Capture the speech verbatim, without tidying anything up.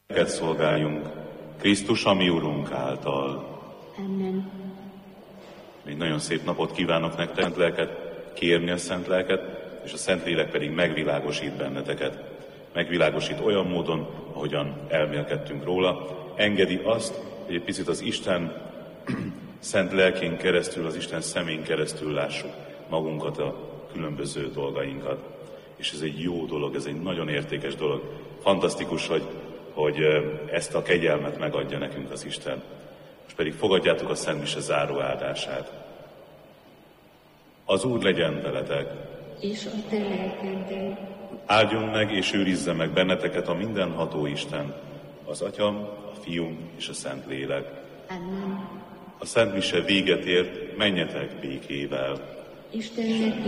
Neked szolgáljunk, Krisztus, a mi Urunk által. Amen. Egy nagyon szép napot kívánok nektek, Szent Lelket, kérni a Szent Lelket, és a Szentlélek pedig megvilágosít benneteket. Megvilágosít olyan módon, ahogyan elmélkedtünk róla. Engedi azt, hogy egy picit az Isten Szent Lelkén keresztül, az Isten szemén keresztül lássuk magunkat, a különböző dolgainkat. És ez egy jó dolog, ez egy nagyon értékes dolog. Fantasztikus, hogy, hogy ezt a kegyelmet megadja nekünk az Isten. Most pedig fogadjátok a Szent Mise záró áldását. Az Úr legyen veletek. És a te lelkeddel. Áldjon meg és őrizze meg benneteket a mindenható Isten, az Atya, a Fiú és a Szent Lélek. Amen. A Szent Mise véget ért, menjetek békével. Istennek